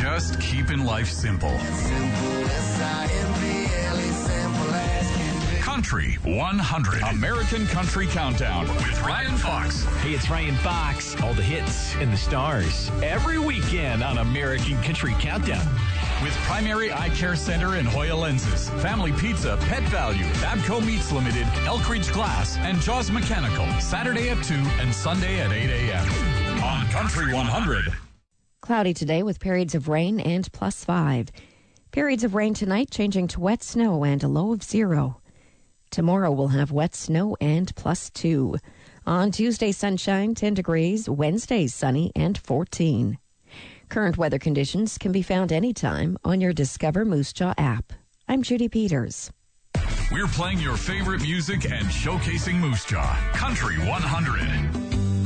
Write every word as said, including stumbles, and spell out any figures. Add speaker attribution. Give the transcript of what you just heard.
Speaker 1: just keeping life simple. Country one hundred. American Country Countdown with Ryan Fox.
Speaker 2: Hey, it's Ryan Fox. All the hits and the stars every weekend on American Country Countdown.
Speaker 1: With Primary Eye Care Center and Hoya Lenses, Family Pizza, Pet Value, Abco Meats Limited, Elk Ridge Glass, and Jaws Mechanical. Saturday at two and Sunday at eight a.m. on Country one hundred.
Speaker 3: Cloudy today with periods of rain and plus five. Periods of rain tonight changing to wet snow and a low of zero. Tomorrow we'll have wet snow and plus two. On Tuesday, sunshine, ten degrees. Wednesday, sunny and fourteen. Current weather conditions can be found anytime on your Discover Moose Jaw app. I'm Judy Peters.
Speaker 1: We're playing your favorite music and showcasing Moose Jaw. Country one hundred.